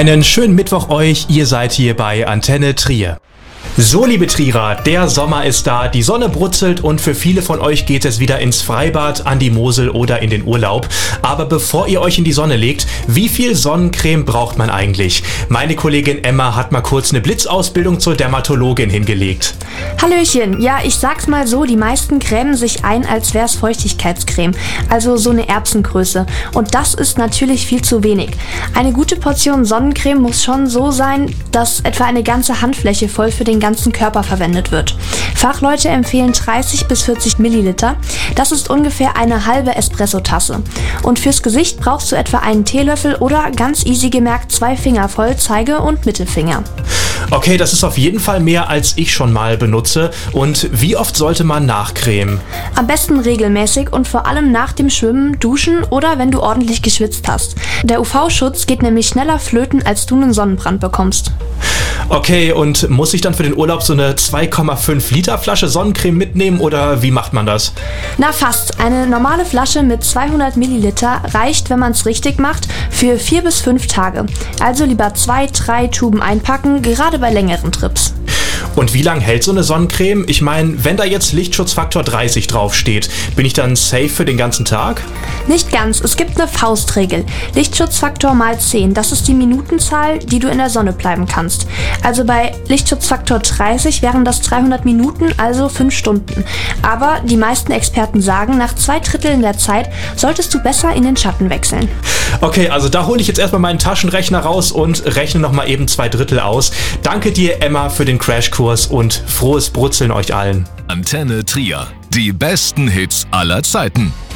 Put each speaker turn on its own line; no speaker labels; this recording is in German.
Einen schönen Mittwoch euch, ihr seid hier bei Antenne Trier. So, liebe Trierer, der Sommer ist da, die Sonne brutzelt und für viele von euch geht es wieder ins Freibad, an die Mosel oder in den Urlaub. Aber bevor ihr euch in die Sonne legt, wie viel Sonnencreme braucht man eigentlich? Meine Kollegin Emma hat mal kurz eine Blitzausbildung zur Dermatologin hingelegt.
Hallöchen, ja, ich sag's mal so, die meisten cremen sich ein, als wär's Feuchtigkeitscreme, also so eine Erbsengröße. Und das ist natürlich viel zu wenig. Eine gute Portion Sonnencreme muss schon so sein, dass etwa eine ganze Handfläche voll für den ganzen Körper verwendet wird. Fachleute empfehlen 30 bis 40 Milliliter. Das ist ungefähr eine halbe Espressotasse. Und fürs Gesicht brauchst du etwa einen Teelöffel oder ganz easy gemerkt 2 Finger voll Zeige- und Mittelfinger.
Okay, das ist auf jeden Fall mehr, als ich schon mal benutze. Und wie oft sollte man nachcremen?
Am besten regelmäßig und vor allem nach dem Schwimmen, Duschen oder wenn du ordentlich geschwitzt hast. Der UV-Schutz geht nämlich schneller flöten, als du einen Sonnenbrand bekommst.
Okay, und muss ich dann für den Urlaub so eine 2,5 Liter Flasche Sonnencreme mitnehmen oder wie macht man das?
Na fast. Eine normale Flasche mit 200 Milliliter reicht, wenn man es richtig macht, für 4 bis 5 Tage. Also lieber 2, 3 Tuben einpacken, gerade bei längeren Trips.
Und wie lange hält so eine Sonnencreme? Ich meine, wenn da jetzt Lichtschutzfaktor 30 draufsteht, bin ich dann safe für den ganzen Tag?
Nicht ganz, es gibt eine Faustregel. Lichtschutzfaktor mal 10, das ist die Minutenzahl, die du in der Sonne bleiben kannst. Also bei Lichtschutzfaktor 30 wären das 300 Minuten, also 5 Stunden. Aber die meisten Experten sagen, nach 2/3 der Zeit solltest du besser in den Schatten wechseln.
Okay, also da hole ich jetzt erstmal meinen Taschenrechner raus und rechne nochmal eben 2/3 aus. Danke dir, Emma, für den Crashkurs und frohes Brutzeln euch allen.
Antenne Trier. Die besten Hits aller Zeiten.